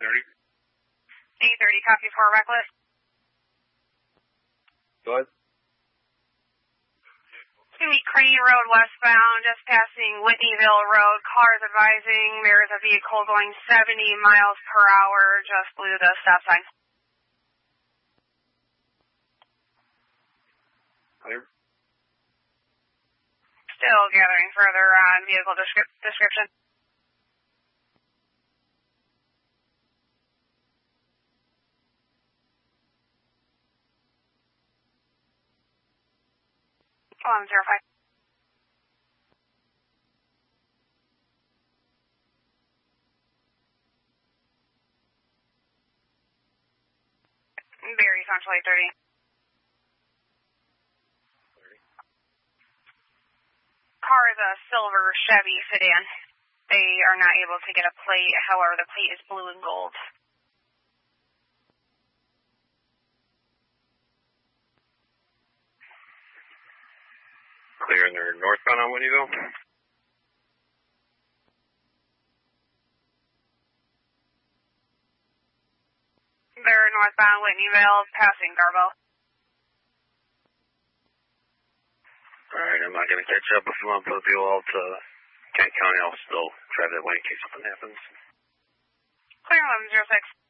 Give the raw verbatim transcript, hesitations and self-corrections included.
thirty. eight thirty, copy for reckless. Go ahead. Meet Crane Road westbound, just passing Whitneyville Road. Cars advising there is a vehicle going seventy miles per hour just blew the stop sign. Clear. Still gathering further on vehicle descri- description. eleven zero five. Barry Central eight thirty. Car is a silver Chevy sedan. They are not able to get a plate, however the plate is blue and gold. Clear, and they're northbound on Whitneyville. They're northbound Whitneyville, passing Garbo. Alright, I'm not going to catch up. If you want to put a fuel out to Kent County, I'll still drive that way in case something happens. Clear eleven zero six.